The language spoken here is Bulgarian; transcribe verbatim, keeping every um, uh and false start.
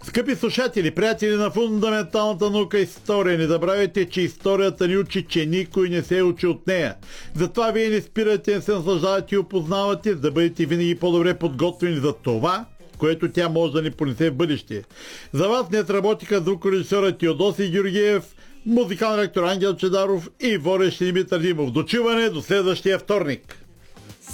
Скъпи слушатели, приятели на фундаменталната наука история, не забравяйте, че историята ни учи, че никой не се учи от нея. Затова вие не спирате, не се наслаждавате и опознавате, за да бъдете винаги по-добре подготвени за това, което тя може да ни понесе в бъдеще. За вас днес работиха звукорежисьорът Теодосий Георгиев, музикален ректор Ангел Чедаров и водещ Димитър Димов. До чуване до следващия вторник!